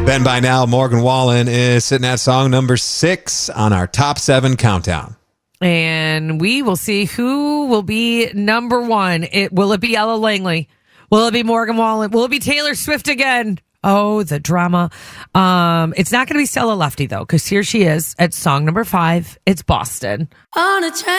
Ben by now, Morgan Wallen is sitting at song number 6 on our top 7 countdown. And we will see who will be number 1. Will it be Ella Langley? Will it be Morgan Wallen? Will it be Taylor Swift again? Oh, the drama. It's not going to be Stella Lefty, though, because here she is at song number 5. It's Boston. On a train.